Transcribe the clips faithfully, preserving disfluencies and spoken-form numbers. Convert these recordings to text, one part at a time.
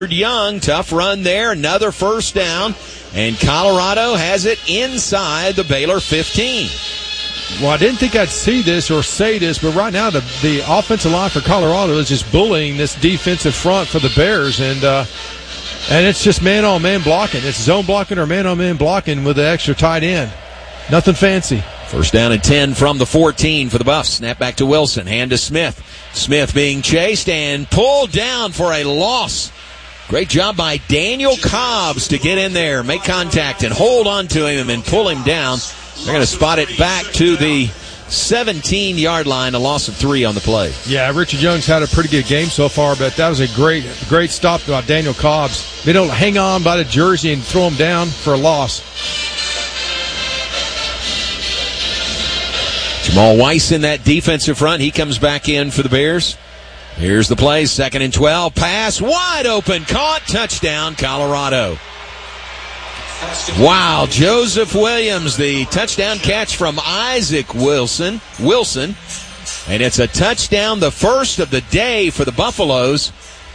Young, tough run there, another first down, and Colorado has it inside the Baylor fifteen. Well, I didn't think I'd see this or say this, but right now the, the offensive line for Colorado is just bullying this defensive front for the Bears, and uh, and it's just man-on-man blocking. It's zone blocking or man-on-man blocking with the extra tight end. Nothing fancy. First down and ten from the fourteen for the Buffs. Snap back to Wilson, hand to Smith. Smith being chased and pulled down for a loss. Great job by Daniel Cobbs to get in there, make contact, and hold on to him and pull him down. They're going to spot it back to the seventeen-yard line, a loss of three on the play. Yeah, Richard Young's had a pretty good game so far, but that was a great great stop by Daniel Cobbs. They don't hang on by the jersey and throw him down for a loss. Jamal Weiss in that defensive front. He comes back in for the Bears. Here's the play, second and twelve, pass, wide open, caught, touchdown, Colorado. Wow, Joseph Williams, the touchdown catch from Isaac Wilson, Wilson, and it's a touchdown, the first of the day for the Buffaloes.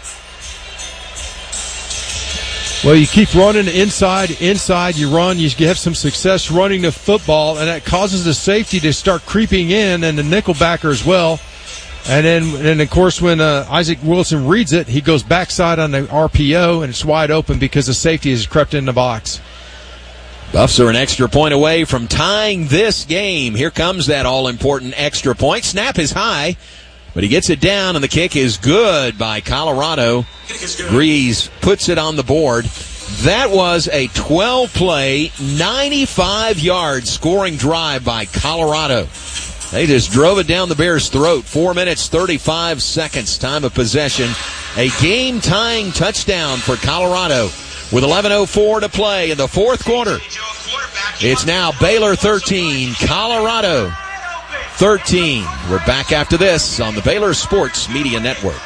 Well, you keep running inside, inside, you run, you have some success running the football, and that causes the safety to start creeping in, and the nickelbacker as well. And then, and of course, when uh, Isaac Wilson reads it, he goes backside on the R P O, and it's wide open because the safety has crept in the box. Buffs are an extra point away from tying this game. Here comes that all-important extra point. Snap is high, but he gets it down, and the kick is good by Colorado. Grease puts it on the board. That was a twelve-play, ninety-five-yard scoring drive by Colorado. They just drove it down the Bears' throat. Four minutes, thirty-five seconds, time of possession. A game-tying touchdown for Colorado with eleven oh four to play in the fourth quarter. It's now Baylor thirteen, Colorado thirteen. We're back after this on the Baylor Sports Media Network.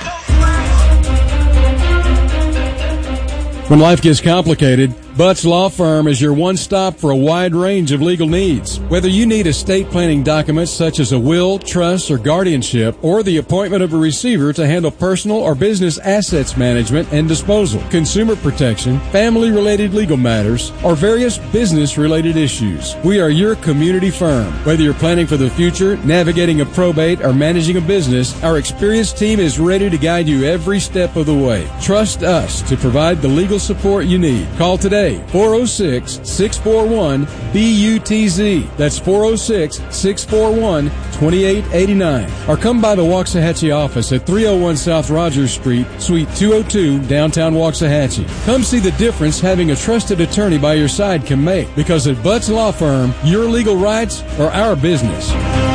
When life gets complicated, Butts Law Firm is your one-stop for a wide range of legal needs. Whether you need estate planning documents such as a will, trust, or guardianship, or the appointment of a receiver to handle personal or business assets management and disposal, consumer protection, family-related legal matters, or various business-related issues, we are your community firm. Whether you're planning for the future, navigating a probate, or managing a business, our experienced team is ready to guide you every step of the way. Trust us to provide the legal support you need. Call today, four oh six, six four one, B U T Z. That's four oh six, six four one, two eight eight nine. Or come by the Waxahachie office at three oh one South Rogers Street, Suite two oh two, downtown Waxahachie. Come see the difference having a trusted attorney by your side can make. Because at Butts Law Firm, your legal rights are our business.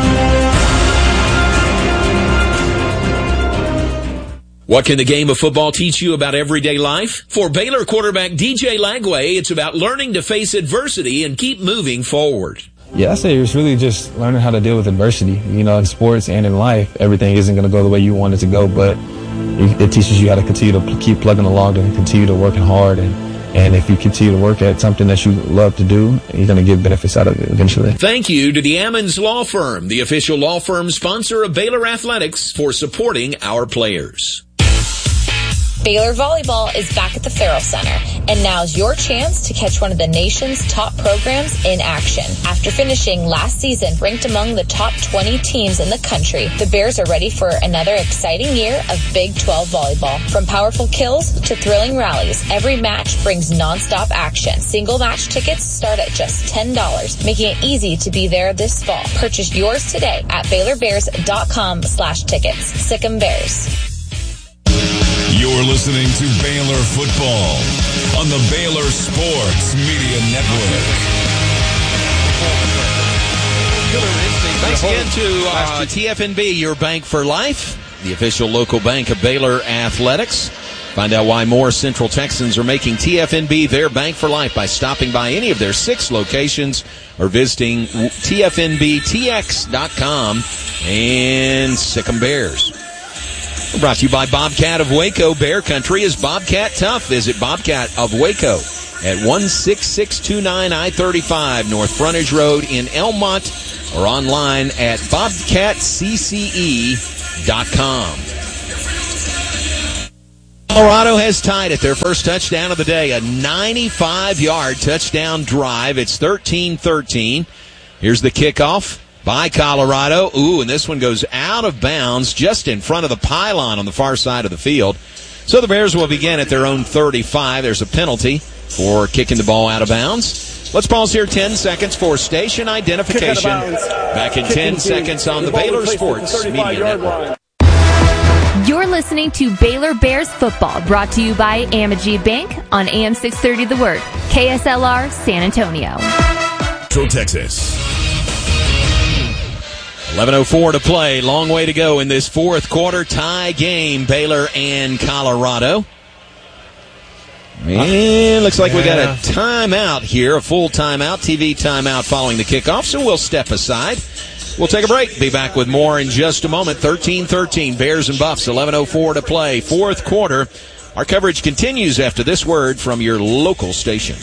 What can the game of football teach you about everyday life? For Baylor quarterback D J Lagway, it's about learning to face adversity and keep moving forward. Yeah, I say it's really just learning how to deal with adversity. You know, in sports and in life, everything isn't going to go the way you want it to go, but it teaches you how to continue to keep plugging along and continue to working hard. And, and if you continue to work at something that you love to do, you're going to get benefits out of it eventually. Thank you to the Ammons Law Firm, the official law firm sponsor of Baylor Athletics, for supporting our players. Baylor Volleyball is back at the Farrell Center, and now's your chance to catch one of the nation's top programs in action. After finishing last season ranked among the top twenty teams in the country, the Bears are ready for another exciting year of Big twelve volleyball. From powerful kills to thrilling rallies, every match brings nonstop action. Single match tickets start at just ten dollars, making it easy to be there this fall. Purchase yours today at Baylor Bears dot com slash tickets. Sic 'em Bears. You're listening to Baylor Football on the Baylor Sports Media Network. Thanks again to uh, T F N B, your bank for life, the official local bank of Baylor Athletics. Find out why more Central Texans are making T F N B their bank for life by stopping by any of their six locations or visiting T F N B T X dot com and Sic 'em Bears. Brought to you by Bobcat of Waco. Bear Country is Bobcat tough. Visit Bobcat of Waco at one six six two nine I thirty-five North Frontage Road in Elmont, or online at bobcat c c e dot com. Colorado has tied it. Their first touchdown of the day, a ninety-five-yard touchdown drive. It's thirteen thirteen. Here's the kickoff by Colorado. Ooh, and this one goes out of bounds just in front of the pylon on the far side of the field. So the Bears will begin at their own thirty-five. There's a penalty for kicking the ball out of bounds. Let's pause here ten seconds for station identification. Back in ten seconds on the Baylor Sports Media Network. You're listening to Baylor Bears football, brought to you by Amegy Bank on A M six thirty The Word, K S L R San Antonio. Central Texas. eleven oh four to play. Long way to go in this fourth quarter tie game, Baylor and Colorado. And looks like yeah. we got a timeout here, a full timeout, T V timeout following the kickoff, so we'll step aside. We'll take a break. Be back with more in just a moment. thirteen thirteen, Bears and Buffs, eleven oh four to play. Fourth quarter. Our coverage continues after this word from your local station.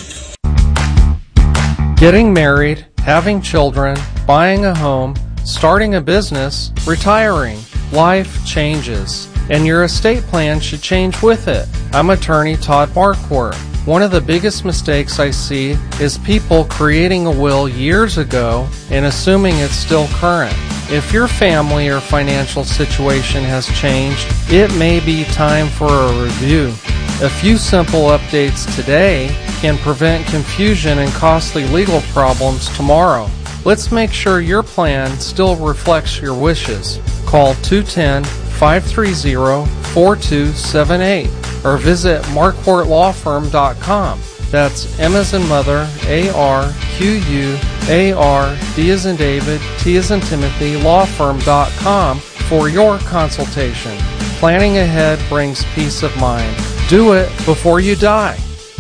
Getting married, having children, buying a home, starting a business, retiring. Life changes, and your estate plan should change with it. I'm attorney Todd Marquardt. One of the biggest mistakes I see is people creating a will years ago and assuming it's still current. If your family or financial situation has changed, it may be time for a review. A few simple updates today can prevent confusion and costly legal problems tomorrow. Let's make sure your plan still reflects your wishes. Call two one zero, five three zero, four two seven eight or visit marquardt law firm dot com. That's M as in mother, A R Q U A R D as in David, T as in Timothy, law firm dot com for your consultation. Planning ahead brings peace of mind. Do it before you die.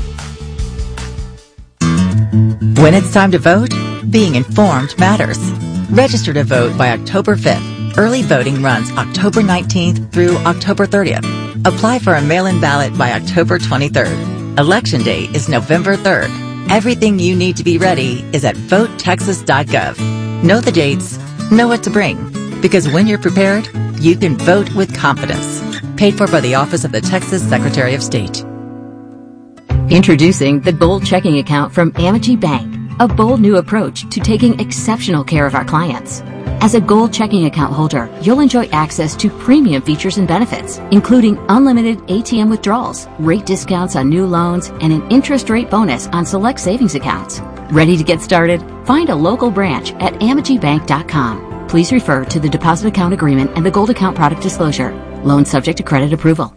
When it's time to vote, being informed matters. Register to vote by October fifth. Early voting runs October nineteenth through October thirtieth. Apply for a mail-in ballot by October twenty-third. Election day is November third. Everything you need to be ready is at vote texas dot gov. Know the dates, know what to bring, because when you're prepared, you can vote with confidence. Paid for by the Office of the Texas Secretary of State. Introducing the Gold Checking Account from Amegy Bank, a bold new approach to taking exceptional care of our clients. As a Gold Checking Account holder, you'll enjoy access to premium features and benefits, including unlimited A T M withdrawals, rate discounts on new loans, and an interest rate bonus on select savings accounts. Ready to get started? Find a local branch at amegy bank dot com. Please refer to the deposit account agreement and the Gold Account product disclosure. Loan subject to credit approval.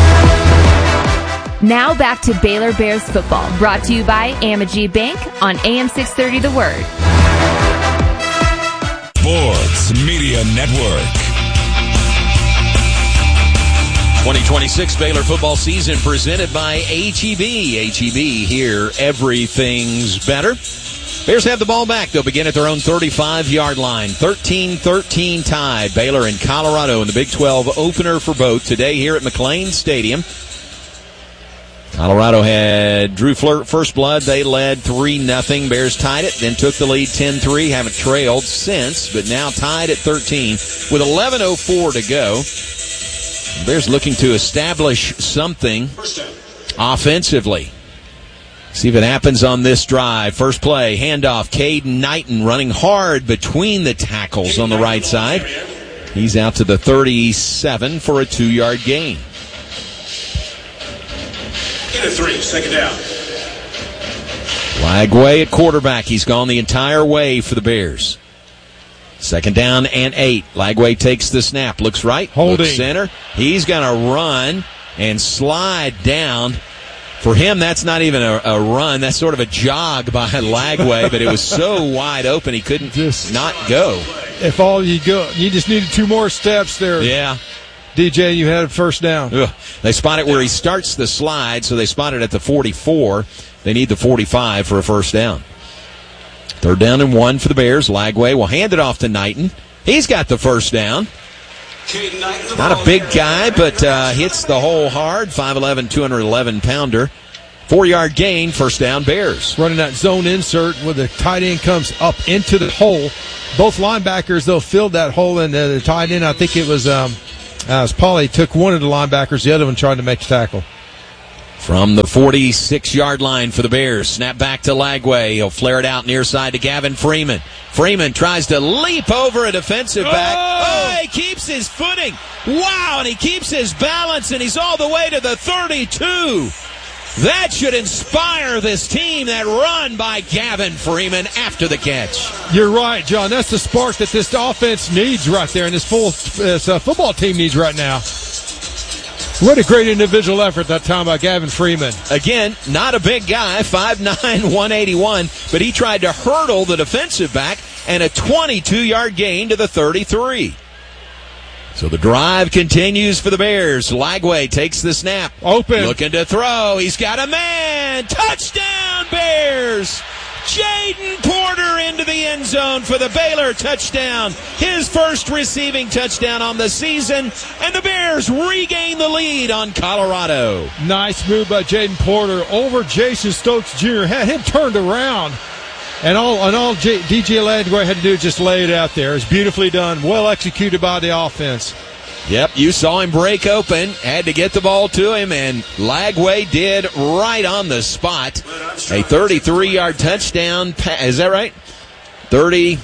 Now back to Baylor Bears football, brought to you by Amegy Bank on A M six thirty The Word. Sports Media Network. twenty twenty-six Baylor football season presented by H E B. H E B, here everything's better. Bears have the ball back. They'll begin at their own thirty-five-yard line. thirteen thirteen tie. Baylor and Colorado in the Big twelve opener for both today here at McLean Stadium. Colorado had Drew Flirt first blood. They led three nothing. Bears tied it, then took the lead ten three. Haven't trailed since, but now tied at thirteen with eleven oh four to go. Bears looking to establish something offensively. See if it happens on this drive. First play, handoff, Caden Knighton running hard between the tackles on the right side. He's out to the thirty-seven for a two-yard gain. In at three, second down. Lagway at quarterback. He's gone the entire way for the Bears. Second down and eight. Lagway takes the snap. Looks right. Holding. Looks center. He's going to run and slide down. For him, that's not even a, a run. That's sort of a jog by Lagway, but it was so wide open he couldn't just not go. If all you go, you just needed two more steps there. Yeah. D J, you had a first down. Ugh. They spot it where he starts the slide, so they spot it at the forty-four. They need the forty-five for a first down. Third down and one for the Bears. Lagway will hand it off to Knighton. He's got the first down. Not a big guy, but uh, hits the hole hard. five eleven, two eleven pounder. Four-yard gain, first down, Bears. Running that zone insert where the tight end comes up into the hole. Both linebackers, though, filled that hole, and uh, the tight end, I think it was um, As Pauly took one of the linebackers, the other one trying to make the tackle. From the forty-six-yard line for the Bears. Snap back to Lagway. He'll flare it out near side to Gavin Freeman. Freeman tries to leap over a defensive back. Oh, oh he keeps his footing. Wow, and he keeps his balance, and he's all the way to the thirty-two. That should inspire this team, that run by Gavin Freeman after the catch. You're right, John. That's the spark that this offense needs right there, and this full this, uh, football team needs right now. What a great individual effort that time by Gavin Freeman. Again, not a big guy, five nine, one eighty-one, but he tried to hurdle the defensive back and a twenty-two-yard gain to the thirty-three. So the drive continues for the Bears. Lagway takes the snap. Open. Looking to throw. He's got a man. Touchdown, Bears. Jaden Porter into the end zone for the Baylor touchdown. His first receiving touchdown on the season. And the Bears regain the lead on Colorado. Nice move by Jaden Porter over Jason Stokes Junior Had him turned around. And all and all J, D J Lagway had to do is just lay it out there. It's beautifully done. Well executed by the offense. Yep, you saw him break open, had to get the ball to him, and Lagway did right on the spot. A thirty-three-yard touchdown pass. Is that right? thirty,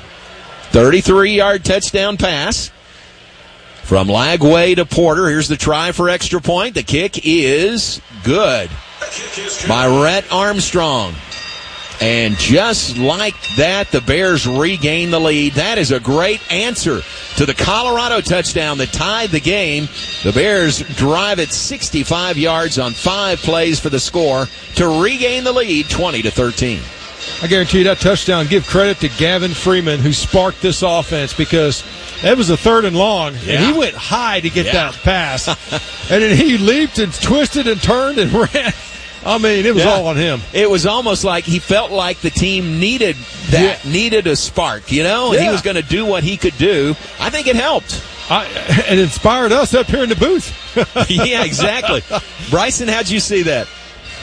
thirty-three-yard touchdown pass from Lagway to Porter. Here's the try for extra point. The kick is good by Rhett Armstrong. And just like that, the Bears regain the lead. That is a great answer to the Colorado touchdown that tied the game. The Bears drive it sixty-five yards on five plays for the score to regain the lead twenty to thirteen. I guarantee you that touchdown, give credit to Gavin Freeman, who sparked this offense, because it was a third and long, yeah. and he went high to get yeah. that pass. And then he leaped and twisted and turned and ran. I mean, it was yeah. all on him. It was almost like he felt like the team needed that, yeah. needed a spark, you know, and yeah. he was going to do what he could do. I think it helped. I, it inspired us up here in the booth. Yeah, exactly. Bryson, how'd you see that?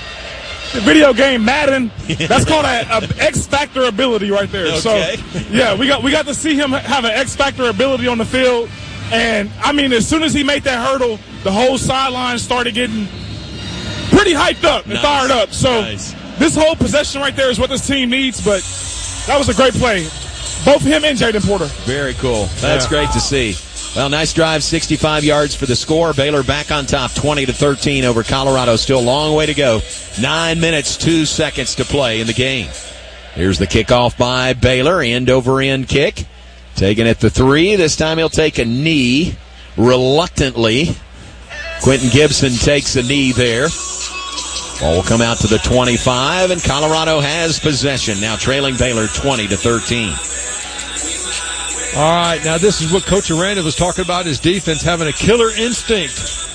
The video game Madden, that's called an X Factor ability right there. Okay. So, yeah, we got we got to see him have an X Factor ability on the field. And, I mean, as soon as he made that hurdle, the whole sideline started getting pretty hyped up and nice. fired up. So nice. This whole possession right there is what this team needs, but that was a great play. Both him and Jaden Porter. Very cool. That's yeah. great to see. Well, nice drive, sixty-five yards for the score. Baylor back on top, twenty to thirteen over Colorado. Still a long way to go. Nine minutes, two seconds to play in the game. Here's the kickoff by Baylor. End over end kick. Taking it to three. This time he'll take a knee reluctantly. Quentin Gibson takes a knee there. Ball will come out to the twenty-five, and Colorado has possession. Now trailing Baylor twenty to thirteen. All right, now this is what Coach Aranda was talking about, his defense having a killer instinct.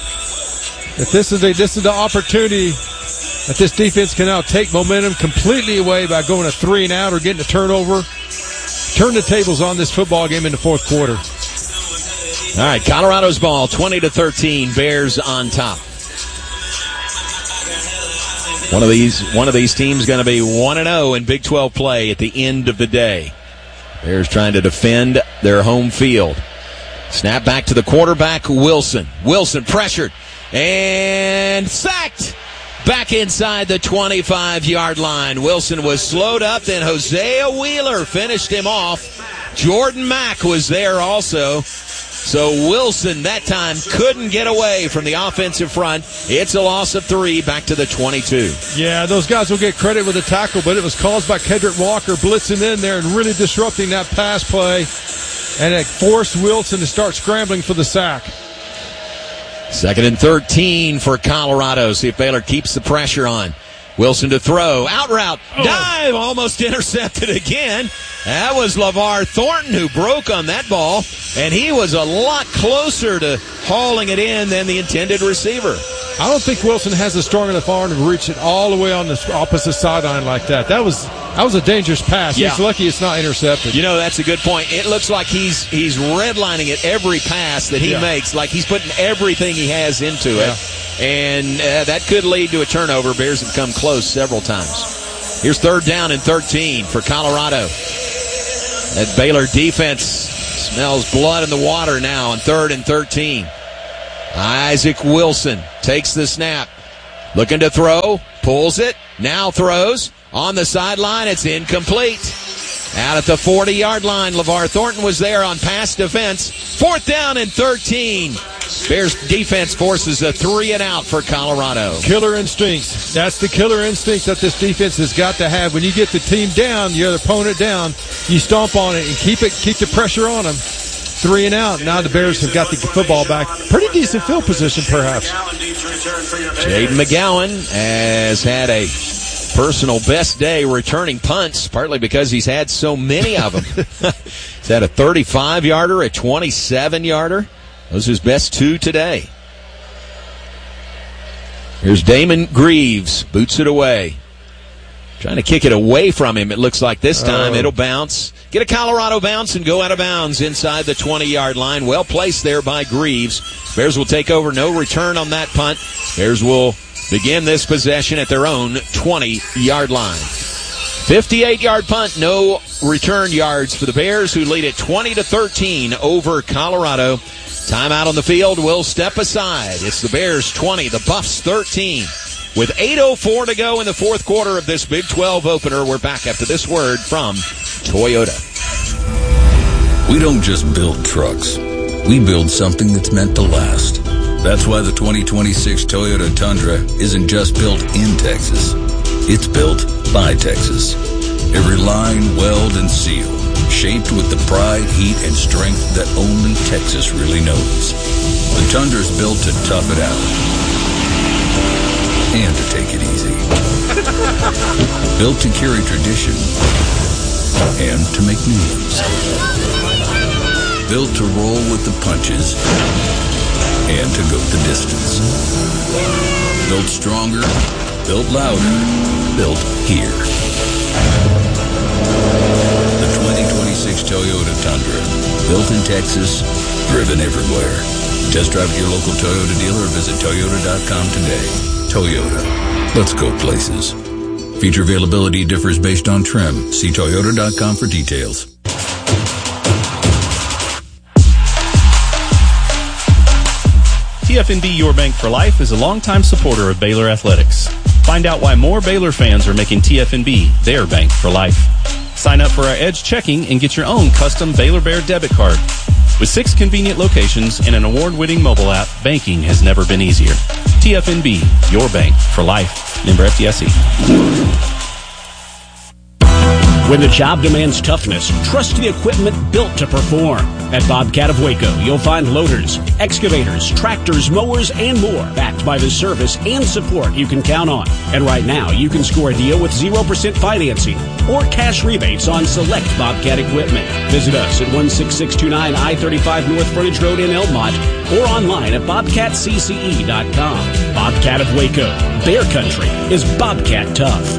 If this is a this is the opportunity that this defense can now take momentum completely away by going a three and out or getting a turnover, turn the tables on this football game in the fourth quarter. All right, Colorado's ball, twenty to thirteen, Bears on top. One of these one of these teams going to be one and oh in Big twelve play at the end of the day. Bears trying to defend their home field. Snap back to the quarterback, Wilson. Wilson pressured and sacked. Back inside the twenty-five-yard line. Wilson was slowed up, then Hosea Wheeler finished him off. Jordan Mack was there also. So Wilson that time couldn't get away from the offensive front. It's a loss of three, back to the twenty-two. Yeah, those guys will get credit with the tackle, but it was caused by Kedrick Walker blitzing in there and really disrupting that pass play. And it forced Wilson to start scrambling for the sack. Second and thirteen for Colorado. See if Baylor keeps the pressure on. Wilson to throw. Out route. Oh. Dive. Almost intercepted again. That was LeVar Thornton who broke on that ball. And he was a lot closer to hauling it in than the intended receiver. I don't think Wilson has a strong enough arm to reach it all the way on the opposite sideline like that. That was that was a dangerous pass. Yeah. He's lucky it's not intercepted. You know, that's a good point. It looks like he's he's redlining it every pass that he yeah. makes, like he's putting everything he has into yeah. it. And uh, that could lead to a turnover. Bears have come close several times. Here's third down and thirteen for Colorado. That Baylor defense Smells blood in the water now on third and thirteen. Isaac Wilson takes the snap. Looking to throw. Pulls it. Now throws. On the sideline, it's incomplete. Out at the forty-yard line, LeVar Thornton was there on pass defense. Fourth down and thirteen. Bears defense forces a three and out for Colorado. Killer instincts. That's the killer instincts that this defense has got to have. When you get the team down, your opponent down, you stomp on it and keep it, keep the pressure on them. Three and out. Now the Bears have got the football back. Pretty decent field position, perhaps. Jaden McGowan has had a personal best day returning punts, partly because he's had so many of them. He's had a thirty-five-yarder, a twenty-seven-yarder. Those are his best two today. Here's Damon Greaves. Boots it away. Trying to kick it away from him, it looks like this time. Oh. It'll bounce. Get a Colorado bounce and go out of bounds inside the twenty-yard line. Well placed there by Greaves. Bears will take over. No return on that punt. Bears will begin this possession at their own twenty-yard line. fifty-eight-yard punt, no return yards for the Bears, who lead at twenty to thirteen over Colorado. Timeout on the field will step aside. It's the Bears twenty, the Buffs thirteen. With eight oh four to go in the fourth quarter of this Big twelve opener, we're back after this word from Toyota. We don't just build trucks. We build something that's meant to last. That's why the twenty twenty-six Toyota Tundra isn't just built in Texas. It's built by Texas. Every line, weld, and seal, shaped with the pride, heat, and strength that only Texas really knows. The Tundra's built to tough it out and to take it easy. Built to carry tradition and to make news. Built to roll with the punches and to go the distance. Built stronger, built louder, built here. The twenty twenty-six Toyota Tundra. Built in Texas, driven everywhere. Test drive at your local Toyota dealer or visit Toyota dot com today. Toyota. Let's go places. Feature availability differs based on trim. See Toyota dot com for details. T F N B Your Bank for Life is a longtime supporter of Baylor Athletics. Find out why more Baylor fans are making T F N B their bank for life. Sign up for our Edge checking and get your own custom Baylor Bear debit card. With six convenient locations and an award-winning mobile app, banking has never been easier. T F N B, your bank for life. Member F D I C. When the job demands toughness, trust the equipment built to perform. At Bobcat of Waco, you'll find loaders, excavators, tractors, mowers, and more, backed by the service and support you can count on. And right now, you can score a deal with zero percent financing or cash rebates on select Bobcat equipment. Visit us at one six six two nine I thirty-five North Frontage Road in Elmont or online at bobcat c c e dot com. Bobcat of Waco. Bear country is Bobcat tough.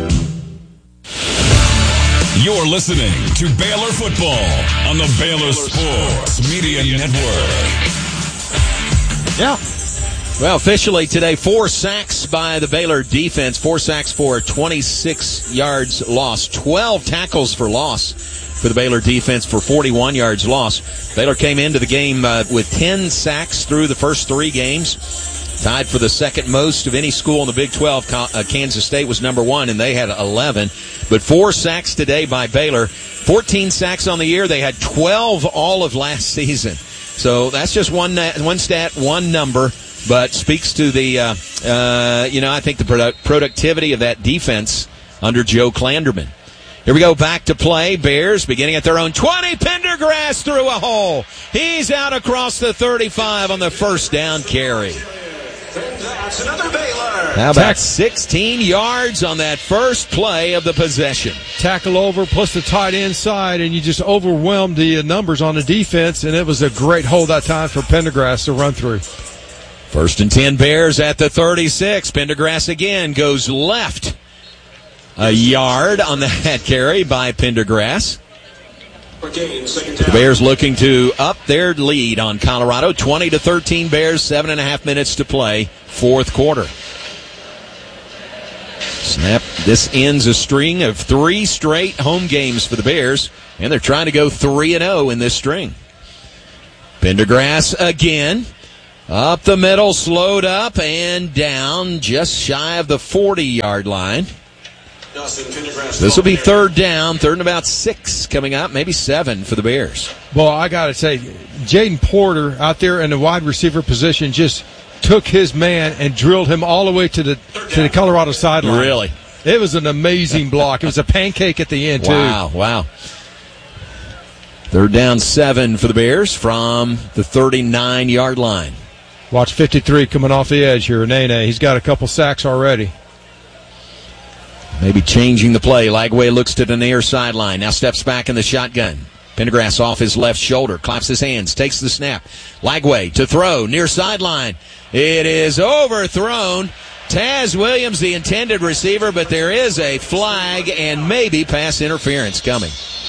You're listening to Baylor Football on the Baylor Sports Media Network. Yeah. Well, officially today, four sacks by the Baylor defense. Four sacks for twenty-six yards lost. twelve tackles for loss for the Baylor defense for forty-one yards lost. Baylor came into the game uh, with ten sacks through the first three games. Tied for the second most of any school in the Big twelve. Kansas State was number one, and they had eleven. But four sacks today by Baylor. fourteen sacks on the year. They had twelve all of last season. So that's just one one stat, one number, but speaks to the, uh, uh, you know, I think the produ- productivity of that defense under Joe Klanderman. Here we go, back to play. Bears beginning at their own twenty. Pendergrass through a hole. He's out across the thirty-five on the first down carry. That's another Baylor. How about sixteen yards on that first play of the possession? Tackle over plus the tight end side, and you just overwhelmed the numbers on the defense, and it was a great hole that time for Pendergrass to run through. First and ten Bears at the thirty-six. Pendergrass again goes left. A yard on that carry by Pendergrass. The Bears looking to up their lead on Colorado. twenty to thirteen Bears, seven and a half minutes to play, fourth quarter. Snap. This ends a string of three straight home games for the Bears, and they're trying to go three and oh in this string. Pendergrass again. Up the middle, slowed up and down just shy of the forty-yard line. This will be third down, third and about six coming up, maybe seven for the Bears. Well, I got to say, Jaden Porter out there in the wide receiver position just took his man and drilled him all the way to the to the Colorado sideline. Really? It was an amazing block. It was a pancake at the end, too. Wow, wow. Third down, seven for the Bears from the thirty-nine-yard line. Watch fifty-three coming off the edge here, Nene. He's got a couple sacks already. Maybe changing the play. Lagway looks to the near sideline. Now steps back in the shotgun. Pendergrass off his left shoulder. Claps his hands. Takes the snap. Lagway to throw. Near sideline. It is overthrown. Taz Williams, the intended receiver, but there is a flag and maybe pass interference coming.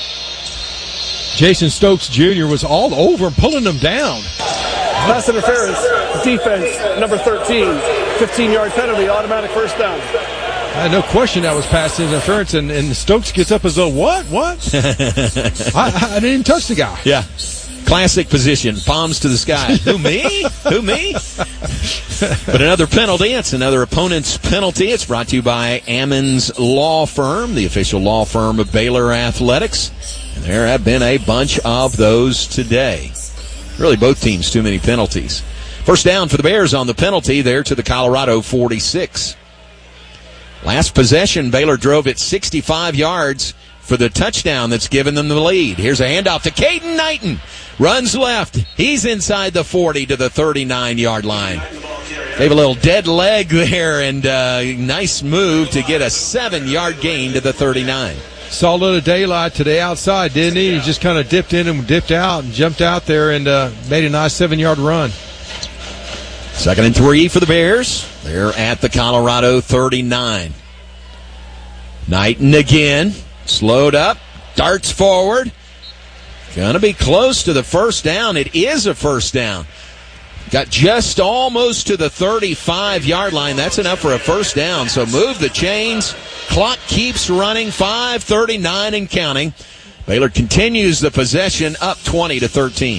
Jason Stokes Junior was all over pulling him down. Pass interference. Defense, number thirteen. fifteen-yard penalty. Automatic first down. Uh, no question that was pass interference, and, and Stokes gets up as though, what? What? I, I didn't even touch the guy. Yeah. Classic position, palms to the sky. Who, me? Who, me? But another penalty. It's another opponent's penalty. It's brought to you by Ammons Law Firm, the official law firm of Baylor Athletics. And there have been a bunch of those today. Really, both teams, too many penalties. First down for the Bears on the penalty there to the Colorado forty-six. Last possession, Baylor drove it sixty-five yards for the touchdown that's given them the lead. Here's a handoff to Caden Knighton. Runs left. He's inside the forty to the thirty-nine-yard line. Gave a little dead leg there, and uh, nice move to get a seven-yard gain to the thirty-nine. Saw a little daylight to the outside, didn't he? He just kind of dipped in and dipped out and jumped out there and uh, made a nice seven-yard run. Second and three for the Bears. They're at the Colorado thirty-nine. Knighton again. Slowed up. Darts forward. Gonna be close to the first down. It is a first down. Got just almost to the thirty-five-yard line. That's enough for a first down. So move the chains. Clock keeps running. five thirty-nine and counting. Baylor continues the possession up twenty to thirteen.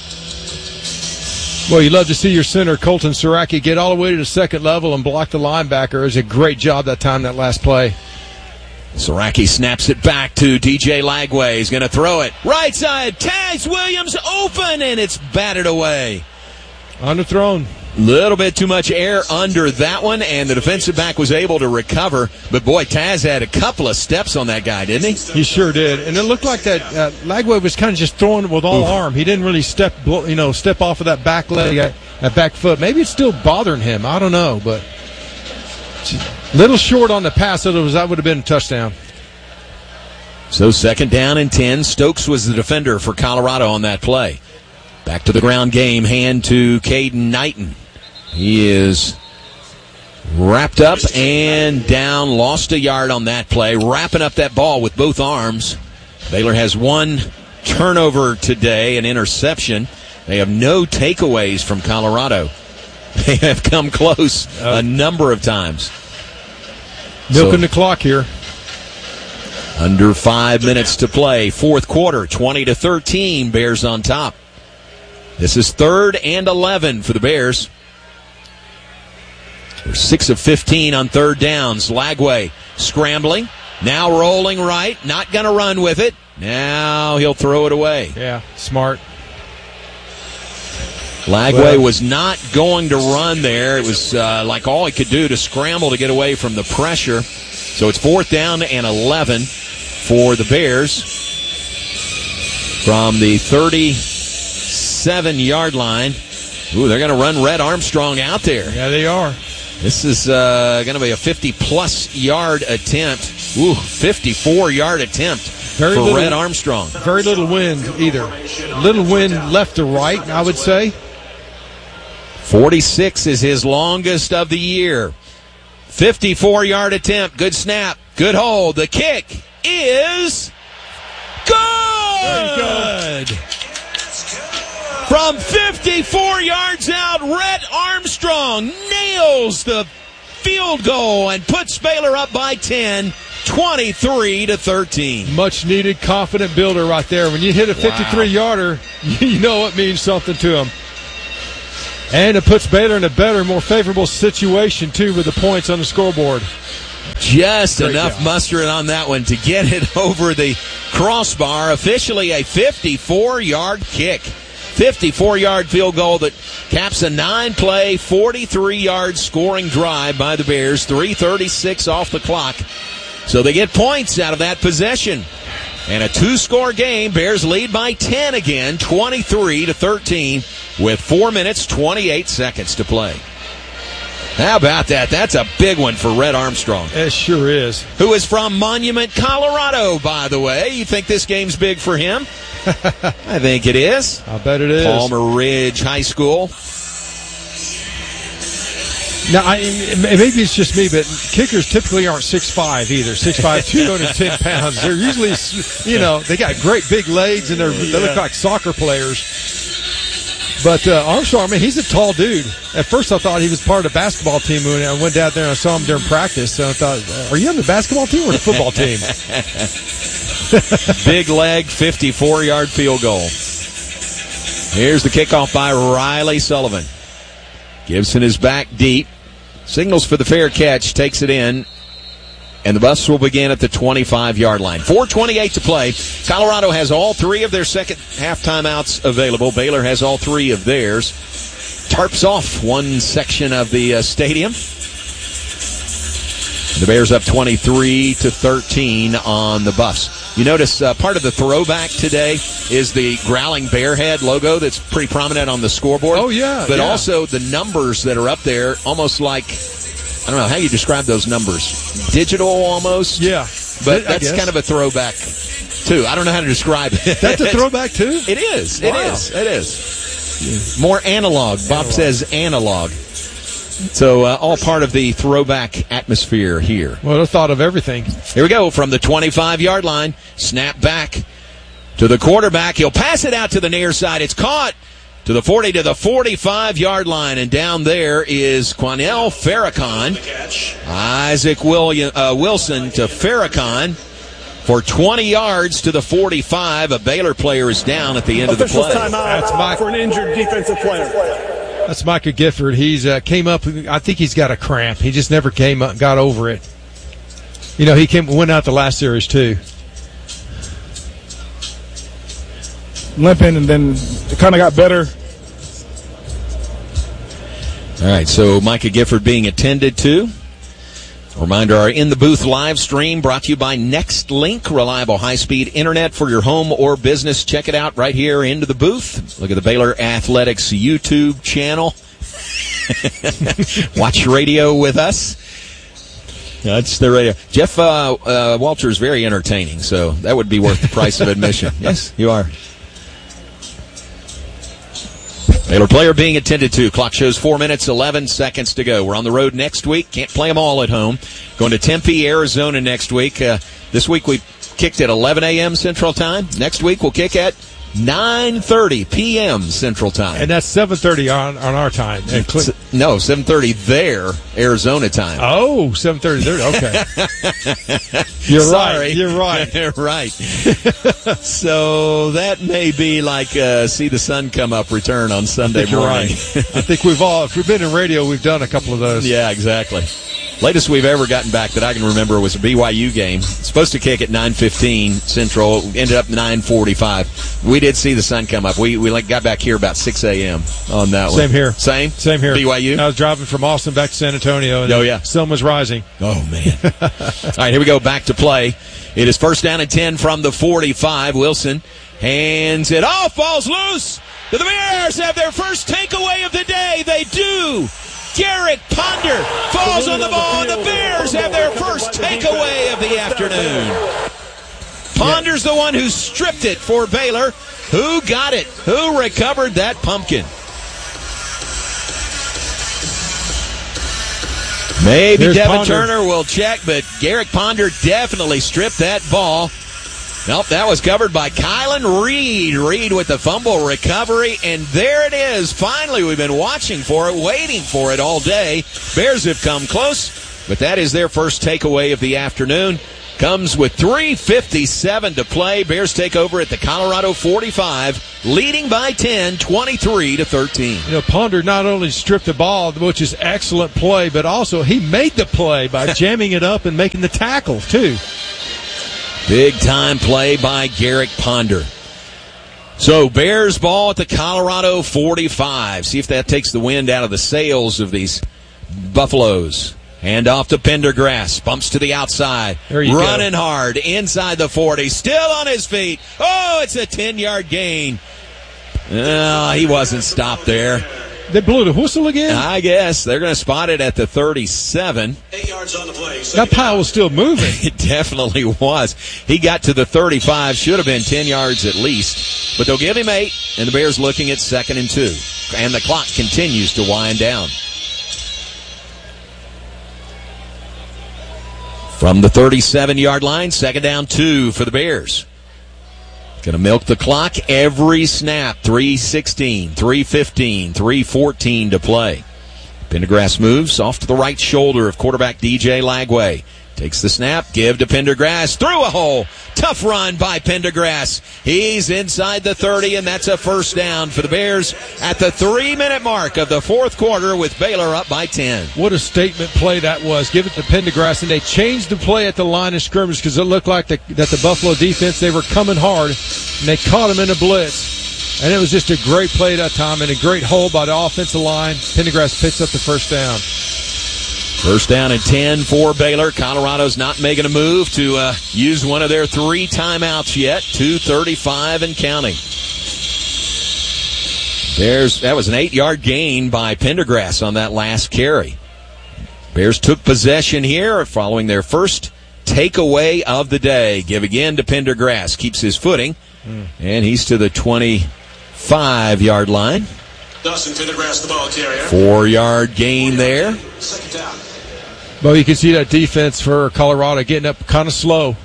Well, you love to see your center, Colton Saraki, get all the way to the second level and block the linebacker. It was a great job that time, that last play. Saraki snaps it back to D J Lagway. He's going to throw it. Right side, Taz Williams open, and it's batted away. Underthrown. Little bit too much air under that one, and the defensive back was able to recover. But, boy, Taz had a couple of steps on that guy, didn't he? He sure did. And it looked like that uh, Lagway was kind of just throwing it with all Oof. arm. He didn't really step, you know, step off of that back leg, that back foot. Maybe it's still bothering him. I don't know, but little short on the pass. That would have been a touchdown. So second down and ten. Stokes was the defender for Colorado on that play. Back to the ground game. Hand to Caden Knighton. He is wrapped up and down. Lost a yard on that play. Wrapping up that ball with both arms. Baylor has one turnover today, an interception. They have no takeaways from Colorado. They have come close a number of times. Milking so, the clock here. Under five minutes to play. Fourth quarter, twenty to thirteen. Bears on top. This is third and eleven for the Bears. They're six of fifteen on third downs. Lagway scrambling. Now rolling right. Not going to run with it. Now he'll throw it away. Yeah, smart. Lagway well, was not going to run there. It was uh, like all he could do to scramble to get away from the pressure. So it's fourth down and eleven for the Bears from the thirty-seven-yard line. Ooh, they're going to run Red Armstrong out there. Yeah, they are. This is uh, going to be a fifty-plus yard attempt. Ooh, fifty-four-yard attempt very for little, Red Armstrong. Very little wind either. Little wind left to right, I would say. forty-six is his longest of the year. fifty-four-yard attempt. Good snap. Good hold. The kick is good. There you go. From fifty-four yards out, Rhett Armstrong nails the field goal and puts Baylor up by ten, twenty-three to thirteen. Much needed confident builder right there. When you hit a fifty-three yarder, you know it means something to him. And it puts Baylor in a better, more favorable situation, too, with the points on the scoreboard. Just Great enough job. mustard on that one to get it over the crossbar. Officially a fifty-four-yard kick. fifty-four-yard field goal that caps a nine-play, forty-three-yard scoring drive by the Bears. three thirty-six off the clock. So they get points out of that possession. And a two-score game. Bears lead by ten again, twenty-three to thirteen, with four minutes, twenty-eight seconds to play. How about that? That's a big one for Red Armstrong. It sure is. Who is from Monument, Colorado, by the way. You think this game's big for him? I think it is. I bet it is. Palmer Ridge High School. Now, I, maybe it's just me, but kickers typically aren't six five either. six five, two hundred ten pounds. They're usually, you know, they got great big legs, and they're, they look like soccer players. But uh, Armstrong, man, he's a tall dude. At first I thought he was part of the basketball team when I went down there and I saw him during practice. So I thought, are you on the basketball team or the football team? Big leg, fifty-four-yard field goal. Here's the kickoff by Riley Sullivan. Gibson is back deep. Signals for the fair catch, takes it in, and the bus will begin at the twenty-five-yard line. four twenty-eight to play. Colorado has all three of their second half timeouts available. Baylor has all three of theirs. Tarps off one section of the uh, stadium. The Bears up twenty-three to thirteen on the Buffs. You notice uh, part of the throwback today is the Growling Bearhead logo that's pretty prominent on the scoreboard. Oh, yeah. But yeah. also the numbers that are up there, almost like, I don't know, how you describe those numbers? Digital almost? Yeah. But I that's guess. kind of a throwback, too. I don't know how to describe it. That's a throwback, too? It is. It Wow. is. It is. More analog. Bob analog. says analog. So uh, all part of the throwback atmosphere here. Well, I thought of everything. Here we go from the twenty-five-yard line. Snap back to the quarterback. He'll pass it out to the near side. It's caught to the forty, to the forty-five-yard line. And down there is Quanell Farrakhan. Isaac William, uh, Wilson to Farrakhan for twenty yards to the forty-five. A Baylor player is down at the end Officials of the play. timeout That's Mike. for an injured defensive player. That's Micah Gifford. He's uh, came up. I think he's got a cramp. He just never came up, got over it. You know, he came went out the last series too. Limping, and then it kind of got better. All right, so Micah Gifford being attended to. Reminder, our In the Booth live stream brought to you by NextLink, reliable high-speed internet for your home or business. Check it out right here, Into the Booth. Look at the Baylor Athletics YouTube channel. Watch radio with us. That's the radio. Jeff uh, uh, Walter is very entertaining, so that would be worth the price of admission. Yes, you are. Baylor player being attended to. Clock shows four minutes, eleven seconds to go. We're on the road next week. Can't play them all at home. Going to Tempe, Arizona next week. Uh, this week we kicked at eleven a.m. Central Time. Next week we'll kick at nine thirty p.m. Central Time. And that's seven thirty on, on our time. And Cle- no, seven thirty there, Arizona time. Oh, seven thirty there. Okay. You're Sorry. right. You're right. You're right. So that may be like uh, see the sun come up return on Sunday I think morning. You're right. I think we've all, if we've been in radio, we've done a couple of those. Yeah, exactly. Latest we've ever gotten back that I can remember was a B Y U game. Supposed to kick at nine fifteen Central. Ended up nine forty-five. We did see the sun come up. We we like got back here about six a.m. on that one. Same here. Same? Same here. B Y U? I was driving from Austin back to San Antonio. And oh, yeah. The sun was rising. Oh, man. All right, here we go. Back to play. It is first down and ten from the forty-five. Wilson hands it off. Ball's loose. The Bears have their first takeaway of the day. They do. Garrick Ponder falls on the ball, and the Bears have their first takeaway of the afternoon. Ponder's the one who stripped it for Baylor. Who got it? Who recovered that pumpkin? Maybe Here's Devin Ponder. Turner will check, but Garrick Ponder definitely stripped that ball. Nope, that was covered by Kylan Reed. Reed with the fumble recovery, and there it is. Finally, we've been watching for it, waiting for it all day. Bears have come close. but that is their first takeaway of the afternoon. Comes with three fifty-seven to play. Bears take over at the Colorado forty-five, leading by ten, twenty-three to thirteen. You know, Ponder not only stripped the ball, which is excellent play, but also he made the play by jamming it up and making the tackle, too. Big time play by Garrick Ponder. So Bears ball at the Colorado forty-five. See if that takes the wind out of the sails of these Buffaloes. Hand off to Pendergrass. Bumps to the outside. There you Running go. hard inside the forty. Still on his feet. Oh, it's a ten-yard gain. Oh, he wasn't stopped there. They blew the whistle again? I guess. They're going to spot it at the thirty-seven. Eight yards on the play. That pile was still moving. It definitely was. He got to the thirty-five. Should have been ten yards at least. But they'll give him eight, and the Bears looking at second and two. And the clock continues to wind down. From the thirty-seven-yard line, second down two for the Bears. Going to milk the clock every snap. three sixteen, three fifteen, three fourteen to play. Pendergrass moves off to the right shoulder of quarterback D J Lagway. Takes the snap, give to Pendergrass, through a hole. Tough run by Pendergrass. He's inside the thirty, and that's a first down for the Bears at the three-minute mark of the fourth quarter with Baylor up by ten. What a statement play that was. Give it to Pendergrass, and they changed the play at the line of scrimmage because it looked like the, that the Buffalo defense, they were coming hard, and they caught him in a blitz. And it was just a great play that time and a great hold by the offensive line. Pendergrass picks up the first down. First down and ten for Baylor. Colorado's not making a move to uh, use one of their three timeouts yet. two thirty-five and counting. Bears, that was an eight-yard gain by Pendergrass on that last carry. Bears took possession here following their first takeaway of the day. Give again to Pendergrass. Keeps his footing, mm. and he's to the twenty-five-yard line. Dawson Pendergrass, the ball carrier. Four-yard gain there. Second down. Well, you can see that defense for Colorado getting up kind of slow.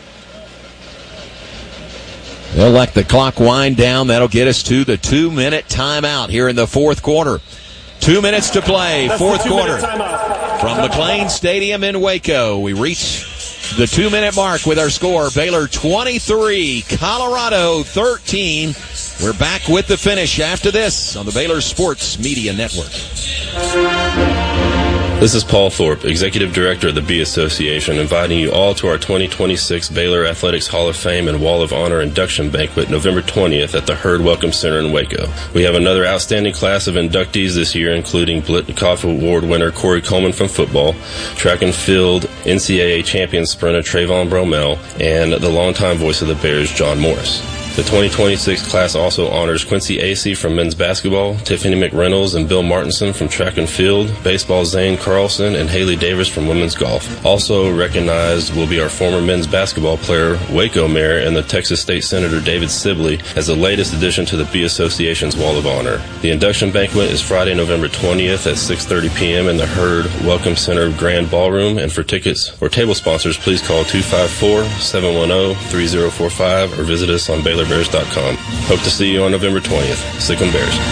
They'll let the clock wind down. That'll get us to the two-minute timeout here in the fourth quarter. Two minutes to play, That's fourth the quarter. timeout. From McLean Stadium in Waco, we reach the two-minute mark with our score. Baylor twenty-three, Colorado thirteen. We're back with the finish after this on the Baylor Sports Media Network. This is Paul Thorpe, Executive Director of the Bee Association, inviting you all to our twenty twenty-six Baylor Athletics Hall of Fame and Wall of Honor induction banquet November twentieth at the Hurd Welcome Center in Waco. We have another outstanding class of inductees this year, including Blitnikoff Award winner Corey Coleman from football, track and field N C double A champion sprinter Trayvon Bromell, and the longtime voice of the Bears, John Morris. The twenty twenty-six class also honors Quincy Acey from men's basketball, Tiffany McReynolds and Bill Martinson from track and field, baseball Zane Carlson, and Haley Davis from women's golf. Also recognized will be our former men's basketball player, Waco Mayor, and the Texas State Senator David Sibley as the latest addition to the Bee Association's Wall of Honor. The induction banquet is Friday, November twentieth at six thirty p.m. in the Hurd Welcome Center Grand Ballroom, and for tickets or table sponsors, please call two five four, seven one zero, three zero four five or visit us on Baylor Bears dot com. Hope to see you on November twentieth. Sic 'em Bears.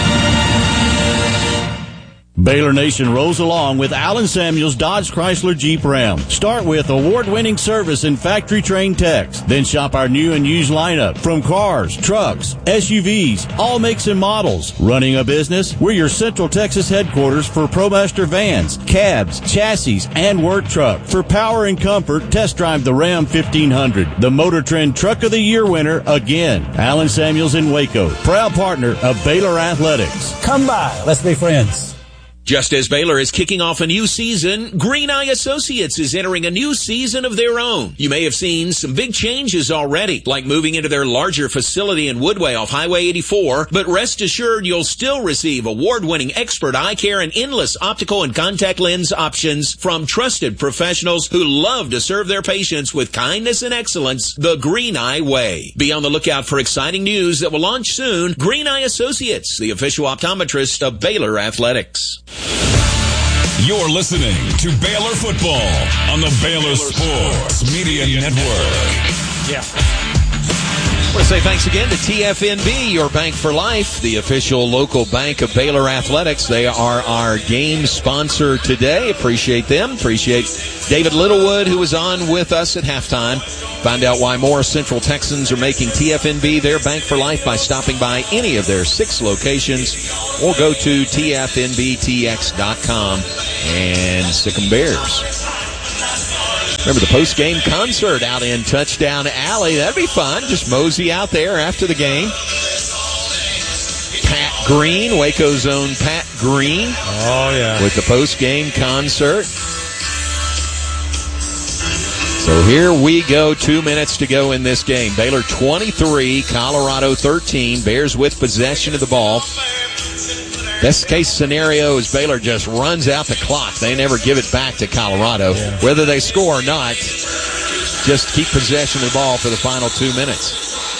Baylor Nation rolls along with Allen Samuels Dodge Chrysler Jeep Ram. Start with award-winning service and factory-trained techs. Then shop our new and used lineup from cars, trucks, S U Vs, all makes and models. Running a business? We're your Central Texas headquarters for ProMaster vans, cabs, chassis, and work truck. For power and comfort, test drive the Ram fifteen hundred, the Motor Trend Truck of the Year winner again. Allen Samuels in Waco, proud partner of Baylor Athletics. Come by, let's be friends. Just as Baylor is kicking off a new season, Green Eye Associates is entering a new season of their own. You may have seen some big changes already, like moving into their larger facility in Woodway off Highway eighty-four, but rest assured you'll still receive award-winning expert eye care and endless optical and contact lens options from trusted professionals who love to serve their patients with kindness and excellence the Green Eye way. Be on the lookout for exciting news that will launch soon. Green Eye Associates, the official optometrist of Baylor Athletics. You're listening to Baylor Football on the Baylor Sports Media Network. Yeah. I want to say thanks again to T F N B, your bank for life, the official local bank of Baylor Athletics. They are our game sponsor today. Appreciate them. Appreciate David Littlewood, who was on with us at halftime. Find out why more Central Texans are making T F N B their bank for life by stopping by any of their six locations or go to T F N B T X dot com and sick 'em Bears. Remember the post-game concert out in Touchdown Alley. That'd be fun. Just mosey out there after the game. Pat Green, Waco's own Pat Green. Oh, yeah. With the post-game concert. So here we go. Two minutes to go in this game. Baylor twenty-three, Colorado thirteen. Bears with possession of the ball. Best case scenario is Baylor just runs out the clock. They never give it back to Colorado. Yeah. Whether they score or not, just keep possession of the ball for the final two minutes.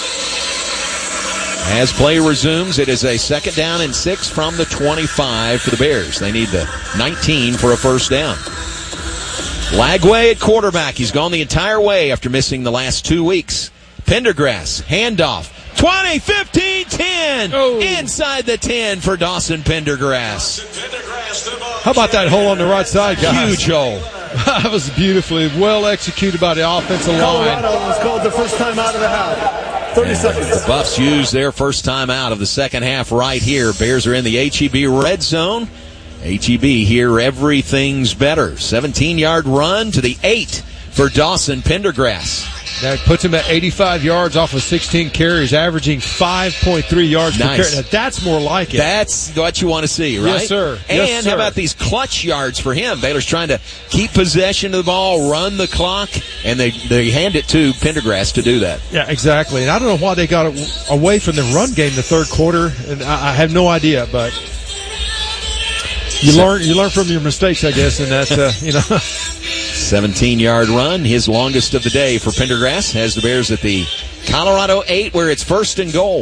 As play resumes, it is a second down and six from the twenty-five for the Bears. They need the nineteen for a first down. Lagway at quarterback. He's gone the entire way after missing the last two weeks. Pendergrass, handoff. twenty, fifteen, ten. Oh. Inside the ten for Dawson Pendergrass. How about that hole on the right side, guys? Huge hole. That was beautifully well executed by the offensive line. Colorado was called the first time out of the half. thirty and seconds. The Buffs use their first time out of the second half right here. Bears are in the H E B red zone. H E B here, everything's better. seventeen-yard run to the eight for Dawson Pendergrass. That puts him at eighty-five yards off of sixteen carries, averaging five point three yards nice. per carry. Now, that's more like it. That's what you want to see, right? Yes, sir. And yes, sir. How about these clutch yards for him? Baylor's trying to keep possession of the ball, run the clock, and they, they hand it to Pendergrass to do that. Yeah, exactly. And I don't know why they got away from the run game the third quarter, and I, I have no idea, but you so, learn you learn from your mistakes, I guess, and that, uh, you know. seventeen-yard run, his longest of the day for Pendergrass, has the Bears at the Colorado eight, where it's first and goal.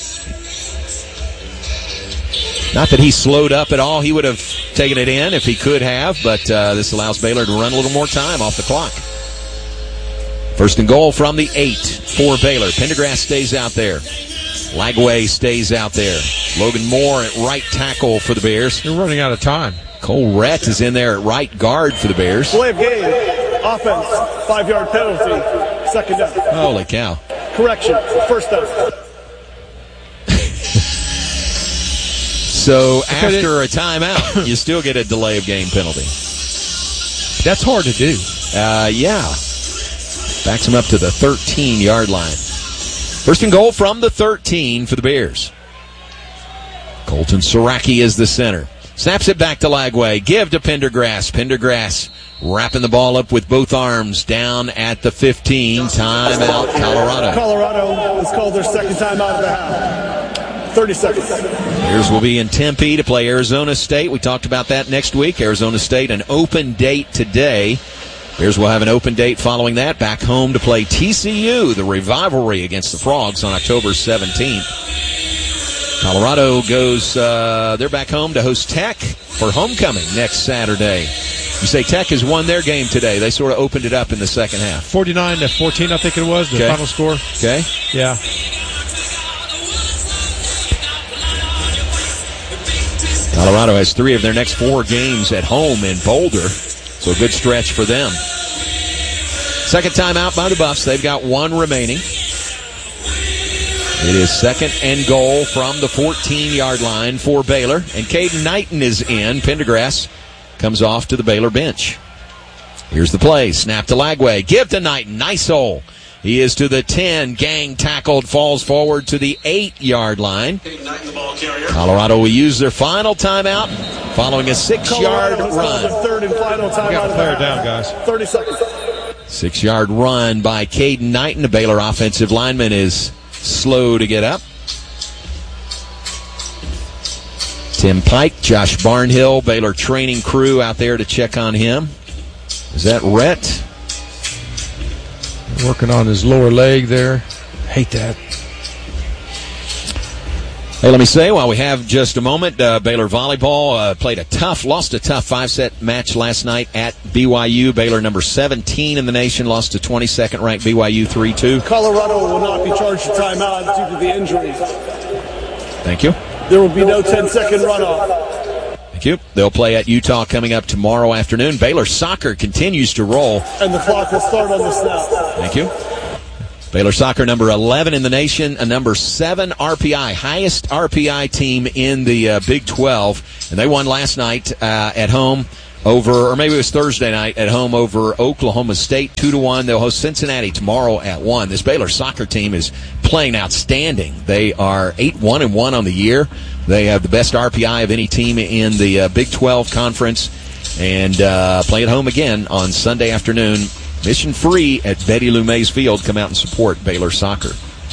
Not that he slowed up at all. He would have taken it in if he could have, but uh, this allows Baylor to run a little more time off the clock. First and goal from the eight for Baylor. Pendergrass stays out there. Lagway stays out there. Logan Moore at right tackle for the Bears. They're running out of time. Cole Rett is in there at right guard for the Bears. Delay of game. Offense. Five-yard penalty. Second down. Holy cow. Correction. First down. So after a timeout, you still get a delay of game penalty. That's hard to do. Uh, yeah. Backs him up to the thirteen-yard line. First and goal from the thirteen for the Bears. Colton Siraki is the center. Snaps it back to Lagway. Give to Pendergrass. Pendergrass wrapping the ball up with both arms down at the fifteen. Timeout, Colorado. Colorado has called their second time out of the half. thirty seconds. Bears will be in Tempe to play Arizona State. We talked about that next week. Arizona State, an open date today. Bears will have an open date following that. Back home to play T C U, the rivalry against the Frogs on October seventeenth. Colorado goes, uh, they're back home to host Tech for homecoming next Saturday. You say Tech has won their game today. They sort of opened it up in the second half. forty-nine to fourteen, I think it was, the okay. final score. Okay. Yeah. Colorado has three of their next four games at home in Boulder, so a good stretch for them. Second time out by the Buffs. They've got one remaining. It is second and goal from the fourteen-yard line for Baylor. And Caden Knighton is in. Pendergrass comes off to the Baylor bench. Here's the play. Snap to Lagway. Give to Knighton. Nice hole. He is to the ten. Gang tackled. Falls forward to the eight-yard line. Colorado will use their final timeout following a six-yard run. Third and final timeout. We got the player down, guys. thirty seconds. Six-yard run by Caden Knighton. The Baylor offensive lineman is slow to get up. Tim Pike, Josh Barnhill, Baylor training crew out there to check on him. Is that Rhett? Working on his lower leg there. Hate that. Hey, let me say, while we have just a moment, uh, Baylor volleyball uh, played a tough, lost a tough five-set match last night at B Y U. Baylor, number seventeen in the nation, lost to twenty-second ranked B Y U three two. Colorado will not be charged a timeout due to the injury. Thank you. There will be no ten-second runoff. Thank you. They'll play at Utah coming up tomorrow afternoon. Baylor soccer continues to roll. And the clock will start on the snap. Thank you. Baylor soccer, number eleven in the nation, a number seven R P I, highest R P I team in the uh, Big twelve. And they won last night uh, at home over, or maybe it was Thursday night, at home over Oklahoma State, two to one. They'll host Cincinnati tomorrow at one. This Baylor soccer team is playing outstanding. They are eight one and one on the year. They have the best R P I of any team in the uh, Big twelve conference, and uh, play at home again on Sunday afternoon. Mission free at Betty Lou Mays Field. Come out and support Baylor soccer.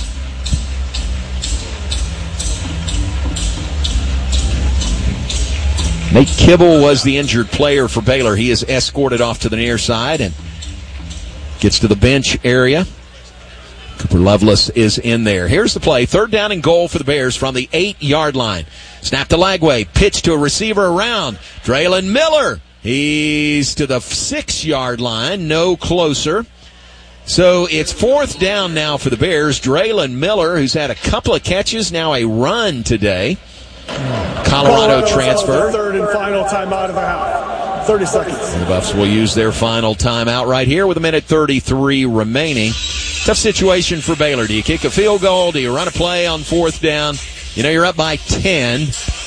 Nate Kibble was the injured player for Baylor. He is escorted off to the near side and gets to the bench area. Cooper Lovelace is in there. Here's the play. Third down and goal for the Bears from the eight-yard line. Snap to Lagway. Pitch to a receiver around. Draylon Miller. He's to the six-yard line. No closer. So it's fourth down now for the Bears. Draylon Miller, who's had a couple of catches, now a run today. Colorado, Colorado transfer. Third and final timeout of the half. thirty seconds. And the Buffs will use their final timeout right here with a minute thirty-three remaining. Tough situation for Baylor. Do you kick a field goal? Do you run a play on fourth down? You know, you're up by ten.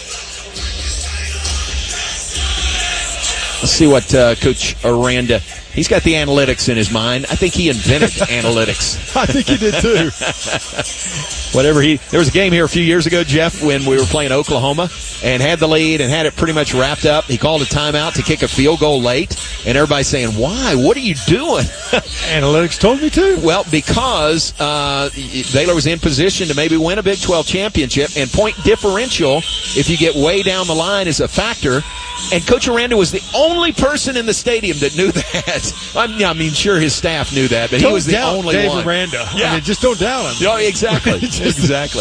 Let's see what uh, Coach Aranda, he's got the analytics in his mind. I think he invented analytics. I think he did too. Whatever he, there was a game here a few years ago, Jeff, when we were playing Oklahoma and had the lead and had it pretty much wrapped up. He called a timeout to kick a field goal late, and everybody's saying, why? What are you doing? Analytics told me to. Well, because uh, Baylor was in position to maybe win a Big twelve championship, and point differential, if you get way down the line, is a factor. And Coach Aranda was the only person in the stadium that knew that. I mean, sure, his staff knew that, but don't he was the doubt only Dave one. Aranda. Yeah. I mean, just don't doubt him. Oh, exactly. exactly.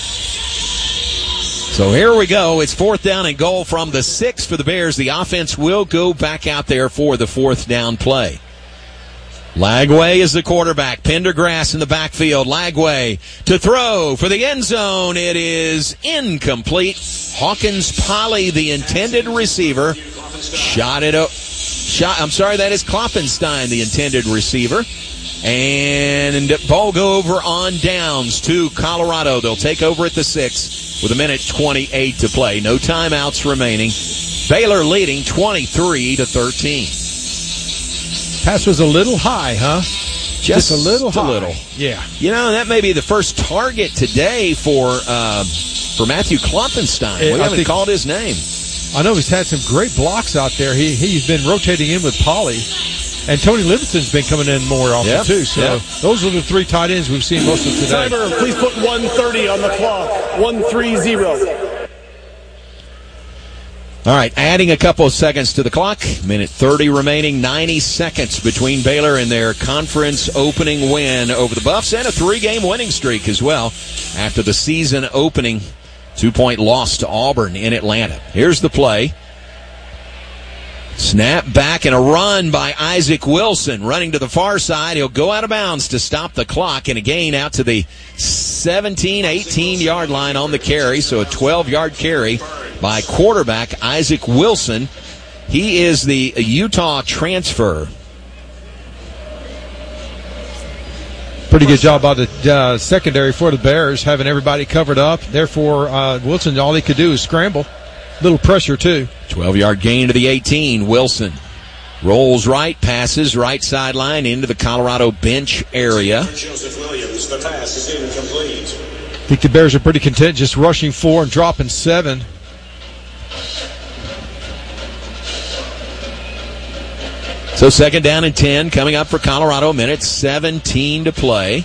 So here we go. It's fourth down and goal from the six for the Bears. The offense will go back out there for the fourth down play. Lagway is the quarterback. Pendergrass in the backfield. Lagway to throw for the end zone. It is incomplete. Hawkins Polly, the intended receiver, shot it up. Shot. I'm sorry, that is Klopfenstein, the intended receiver. And ball go over on downs to Colorado. They'll take over at the six with a minute twenty-eight to play. No timeouts remaining. Baylor leading twenty-three to thirteen. Pass was a little high, huh? Just, Just a little high. a little. Yeah. You know, that may be the first target today for uh, for Matthew Klopfenstein. It, we I haven't think, called his name. I know he's had some great blocks out there. He, he's been rotating in with Polly. And Tony Livingston's been coming in more often, yep. too. So yep. those are the three tight ends we've seen most of today. Timer, please put one thirty on the clock. one three zero. All right, adding a couple of seconds to the clock. Minute thirty remaining, ninety seconds between Baylor and their conference opening win over the Buffs, and a three-game winning streak as well after the season opening two-point loss to Auburn in Atlanta. Here's the play. Snap back and a run by Isaac Wilson. Running to the far side. He'll go out of bounds to stop the clock, and a gain out to the seventeen, eighteen-yard line on the carry. So a twelve-yard carry by quarterback Isaac Wilson. He is the Utah transfer. Pretty good job by the uh, secondary for the Bears, having everybody covered up. Therefore, uh, Wilson, all he could do is scramble. Little pressure, too. twelve-yard gain to the eighteen. Wilson rolls right, passes right sideline into the Colorado bench area. Joseph Williams, the pass is incomplete. I think the Bears are pretty content just rushing four and dropping seven. So second down and ten coming up for Colorado. Minute seventeen to play.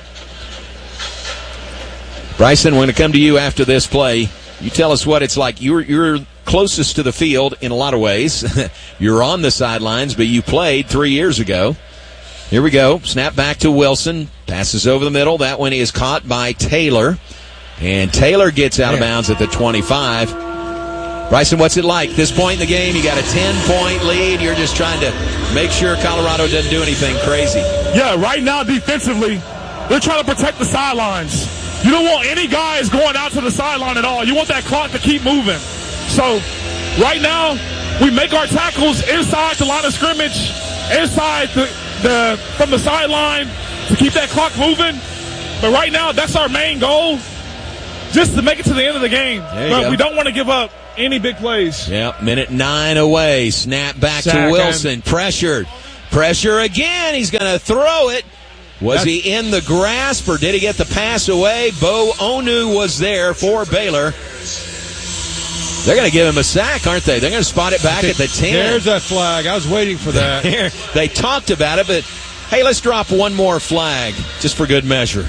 Bryson, we're going to come to you after this play. You tell us what it's like. You're, you're closest to the field in a lot of ways. You're on the sidelines, but you played three years ago. Here we go. Snap back to Wilson. Passes over the middle. That one is caught by Taylor. And Taylor gets out of bounds at the twenty-five. Bryson, what's it like? This point in the game, you got a ten-point lead. You're just trying to make sure Colorado doesn't do anything crazy. Yeah, right now defensively, they're trying to protect the sidelines. You don't want any guys going out to the sideline at all. You want that clock to keep moving. So right now, we make our tackles inside the line of scrimmage, inside the, the from the sideline to keep that clock moving. But right now, that's our main goal, just to make it to the end of the game. But go. we don't want to give up any big plays. Yep, minute nine away. Snap back Sack to Wilson. Him. Pressured. Pressure again. He's going to throw it. Was That's, he in the grasp, or did he get the pass away? Bo Onu was there for Baylor. They're going to give him a sack, aren't they? They're going to spot it back at the ten. There's that flag. I was waiting for that. They talked about it, but, hey, let's drop one more flag just for good measure.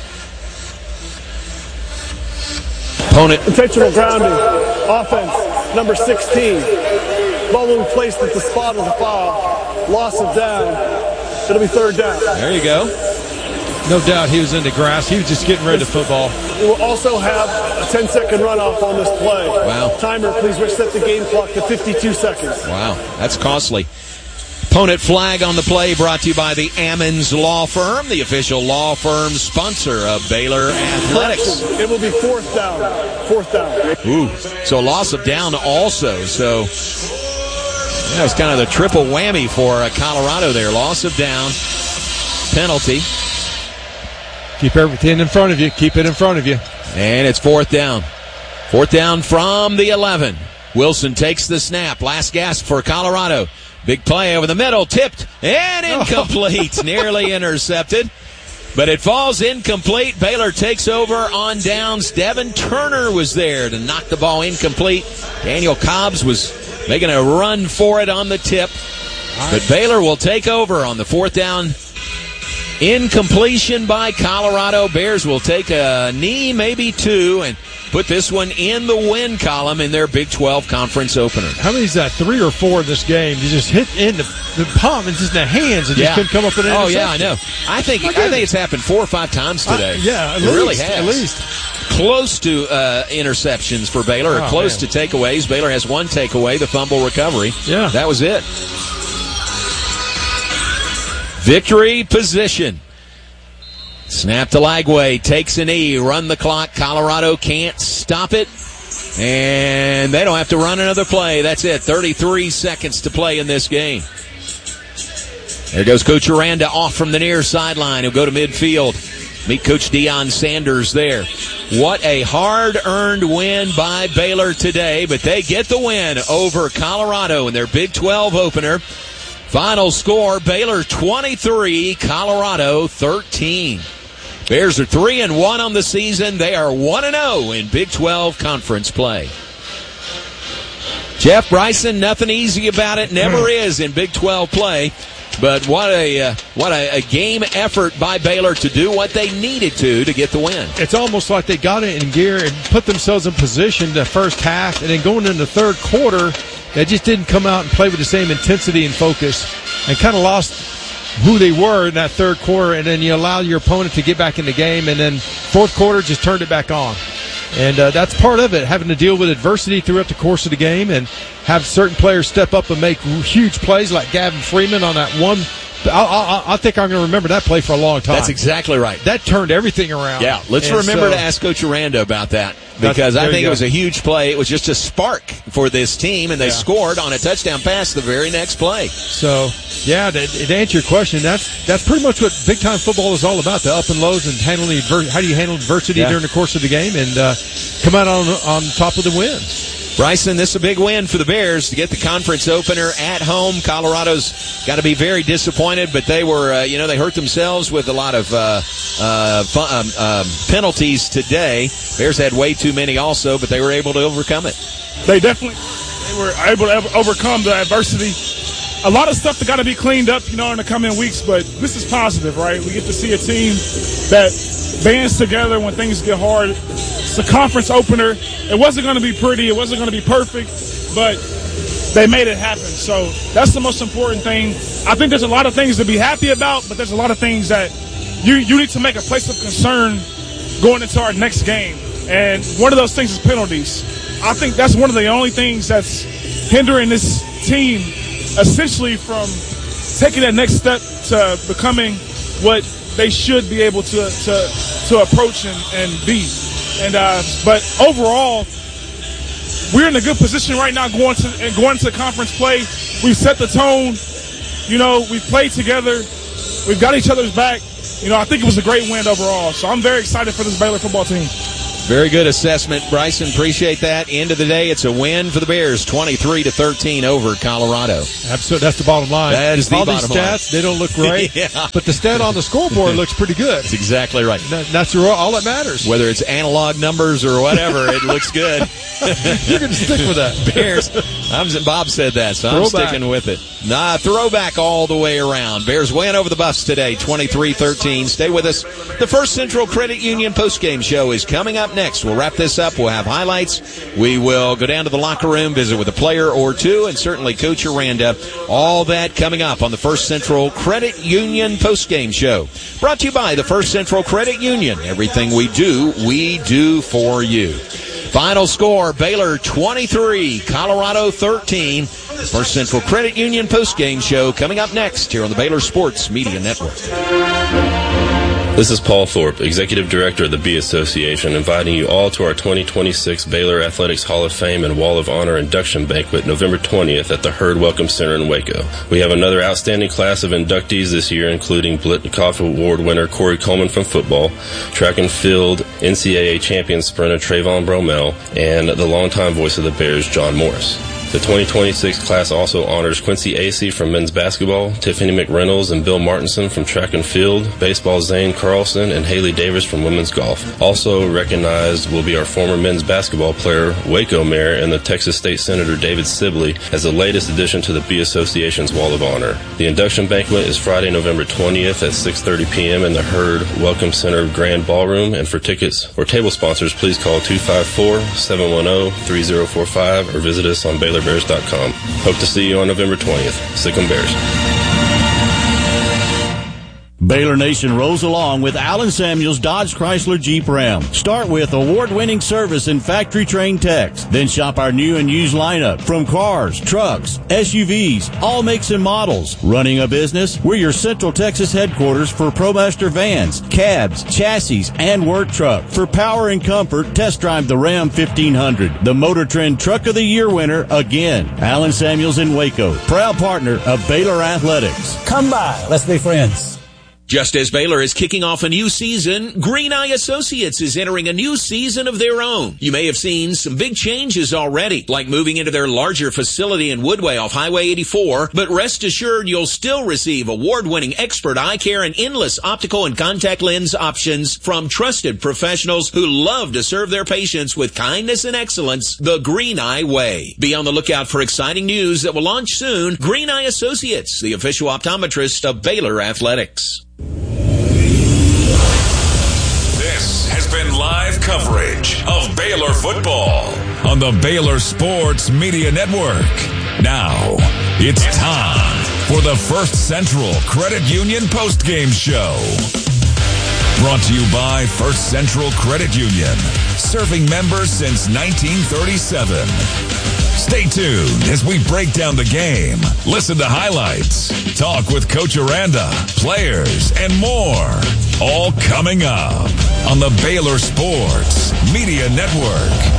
Opponent. Intentional grounding. Offense, number sixteen. Ball will be placed at the spot of the foul. Loss of down. It'll be third down. There you go. No doubt he was in the grass. He was just getting ready to football. We will also have a ten-second runoff on this play. Wow. Timer, please reset the game clock to fifty-two seconds. Wow, that's costly. Opponent flag on the play brought to you by the Ammons Law Firm, the official law firm sponsor of Baylor Athletics. It will be fourth down. Fourth down. Ooh, so loss of down also. So that was kind of the triple whammy for uh, Colorado there. Loss of down, penalty. Keep everything in front of you. Keep it in front of you. And it's fourth down. Fourth down from the eleven. Wilson takes the snap. Last gasp for Colorado. Big play over the middle, tipped and incomplete. Oh. Nearly intercepted, but it falls incomplete. Baylor takes over on downs. Devin Turner was there to knock the ball incomplete. Daniel Cobbs was making a run for it on the tip, but Baylor will take over on the fourth down. Incompletion by Colorado. Bears will take a knee, maybe two, and put this one in the win column in their Big twelve conference opener. How many is that? Three or four in this game? You just hit in the, the palm and just in the hands and yeah. just couldn't come up with an Oh, interception. yeah, I know. I think, I think it's happened four or five times today. Uh, yeah, at it least, really has. At least. Close to uh, interceptions for Baylor, or oh, close man. to takeaways. Baylor has one takeaway, the fumble recovery. Yeah. That was it. Victory position. Snap to Lagway, takes a knee, run the clock. Colorado can't stop it, and they don't have to run another play. That's it, thirty-three seconds to play in this game. There goes Coach Aranda off from the near sideline. He'll go to midfield. Meet Coach Deion Sanders there. What a hard-earned win by Baylor today, but they get the win over Colorado in their Big twelve opener. Final score, Baylor twenty-three, Colorado thirteen. Bears are three and one on the season. They are one and oh in Big twelve conference play. Jeff Bryson, nothing easy about it. Never is in Big twelve play. But what a uh, what a, a game effort by Baylor to do what they needed to to get the win. It's almost like they got it in gear and put themselves in position the first half, and then going into the third quarter, they just didn't come out and play with the same intensity and focus, and kind of lost who they were in that third quarter, and then you allow your opponent to get back in the game, and then fourth quarter just turned it back on. And uh, that's part of it, having to deal with adversity throughout the course of the game and have certain players step up and make huge plays like Gavin Freeman on that one. I, I, I think I'm going to remember that play for a long time. That's exactly right. That turned everything around. Yeah, let's and remember so, to ask Coach Aranda about that, because I think it was a huge play. It was just a spark for this team, and they yeah. scored on a touchdown pass the very next play. So, yeah, to, to answer your question, that's that's pretty much what big-time football is all about, the up and lows and handling adver- how do you handle adversity yeah. during the course of the game and uh, come out on, on top of the win. Bryson, this is a big win for the Bears to get the conference opener at home. Colorado's got to be very disappointed, but they were, uh, you know, they hurt themselves with a lot of uh, uh, fun, um, um, penalties today. Bears had way too many also, but they were able to overcome it. They definitely they were able to overcome the adversity. A lot of stuff that got to be cleaned up, you know, in the coming weeks, but this is positive, right? We get to see a team that bands together when things get hard. It's a conference opener. It wasn't going to be pretty. It wasn't going to be perfect, but they made it happen. So that's the most important thing. I think there's a lot of things to be happy about, but there's a lot of things that you, you need to make a place of concern going into our next game. And one of those things is penalties. I think that's one of the only things that's hindering this team essentially from taking that next step to becoming what they should be able to to, to approach and, and be. And uh, but overall, we're in a good position right now going to and going to conference play. We've set the tone. You know, we've played together. We've got each other's back. You know, I think it was a great win overall. So I'm very excited for this Baylor football team. Very good assessment, Bryson. Appreciate that. End of the day, it's a win for the Bears, twenty-three to thirteen over Colorado. Absolutely, that's the bottom line. That is the All bottom these stats, line. They don't look great, yeah. but the stat on the scoreboard looks pretty good. That's exactly right. That, that's all that matters. Whether it's analog numbers or whatever, it looks good. You're going to stick with that. Bears. I'm, Bob said that, so I'm Throwback. sticking with it. Nah, throwback all the way around. Bears win over the Buffs today, twenty-three thirteen. Stay with us. The First Central Credit Union postgame show is coming up next. We'll wrap this up. We'll have highlights. We will go down to the locker room, visit with a player or two, and certainly Coach Aranda. All that coming up on the First Central Credit Union postgame show. Brought to you by the First Central Credit Union. Everything we do, we do for you. Final score, Baylor twenty-three, Colorado thirteen. First Central Credit Union postgame show coming up next here on the Baylor Sports Media Network. This is Paul Thorpe, Executive Director of the Bee Association, inviting you all to our twenty twenty-six Baylor Athletics Hall of Fame and Wall of Honor induction banquet November twentieth at the Hurd Welcome Center in Waco. We have another outstanding class of inductees this year, including Blitnikoff Award winner Corey Coleman from football, track and field N C double A champion sprinter Trayvon Bromell, and the longtime voice of the Bears, John Morris. The twenty twenty-six class also honors Quincy Acey from men's basketball, Tiffany McReynolds and Bill Martinson from track and field, baseball Zane Carlson, and Haley Davis from women's golf. Also recognized will be our former men's basketball player, Waco Mayor, and the Texas State Senator David Sibley as the latest addition to the Bee Association's Wall of Honor. The induction banquet is Friday, November twentieth at six thirty p.m. in the Hurd Welcome Center Grand Ballroom, and for tickets or table sponsors, please call two five four, seven one zero, three zero four five or visit us on Baylor Bears dot com. Hope to see you on November twentieth. Sic 'em Bears. Baylor Nation rolls along with Allen Samuels Dodge Chrysler Jeep Ram. Start with award-winning service and factory-trained techs. Then shop our new and used lineup from cars, trucks, S U Vs, all makes and models. Running a business? We're your Central Texas headquarters for ProMaster vans, cabs, chassis, and work truck. For power and comfort, test drive the Ram fifteen hundred, the Motor Trend Truck of the Year winner again. Allen Samuels in Waco, proud partner of Baylor Athletics. Come by. Let's be friends. Just as Baylor is kicking off a new season, Green Eye Associates is entering a new season of their own. You may have seen some big changes already, like moving into their larger facility in Woodway off Highway eighty-four, but rest assured you'll still receive award-winning expert eye care and endless optical and contact lens options from trusted professionals who love to serve their patients with kindness and excellence the Green Eye way. Be on the lookout for exciting news that will launch soon. Green Eye Associates, the official optometrist of Baylor Athletics. This has been live coverage of Baylor football on the Baylor Sports Media Network. Now, it's time for the First Central Credit Union postgame show. Brought to you by First Central Credit Union, serving members since nineteen thirty-seven. Stay tuned as we break down the game, listen to highlights, talk with Coach Aranda, players, and more. All coming up on the Baylor Sports Media Network.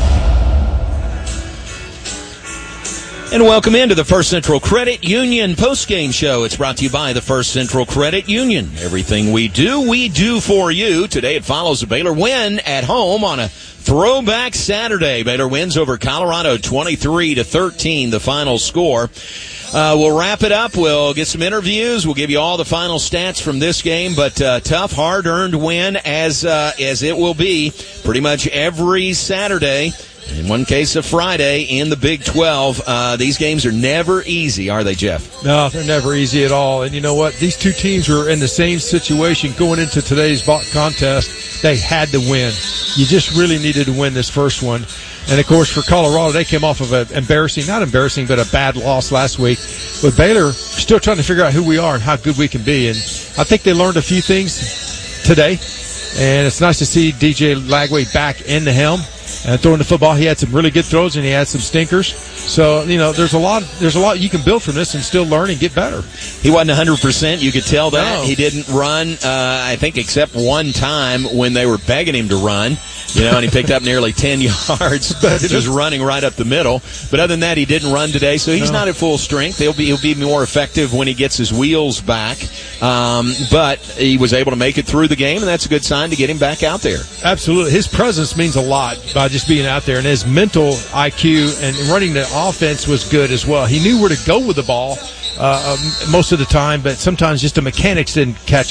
And welcome into the First Central Credit Union postgame show. It's brought to you by the First Central Credit Union. Everything we do, we do for you. Today it follows a Baylor win at home on a throwback Saturday. Baylor wins over Colorado twenty-three to thirteen, the final score. Uh, we'll wrap it up. We'll get some interviews. We'll give you all the final stats from this game, but uh, tough, hard-earned win as uh, as it will be pretty much every Saturday. In one case, a Friday in the Big twelve. Uh, these games are never easy, are they, Jeff? No, they're never easy at all. And you know what? These two teams were in the same situation going into today's contest. They had to win. You just really needed to win this first one. And, of course, for Colorado, they came off of an embarrassing, not embarrassing, but a bad loss last week. But Baylor still trying to figure out who we are and how good we can be. And I think they learned a few things today. And it's nice to see D J Lagway back in the helm and throwing the football. He had some really good throws and he had some stinkers. So, you know, there's a lot there's a lot you can build from this and still learn and get better. He wasn't one hundred percent. You could tell that. No. He didn't run, uh, I think, except one time when they were begging him to run. You know, and he picked up nearly ten yards, just running right up the middle. But other than that, he didn't run today, so he's no. not at full strength. He'll be he'll be more effective when he gets his wheels back. Um, but he was able to make it through the game, and that's a good sign to get him back out there. Absolutely. His presence means a lot by just being out there, and his mental I Q and running the offense was good as well. He knew where to go with the ball uh, most of the time, but sometimes just the mechanics didn't catch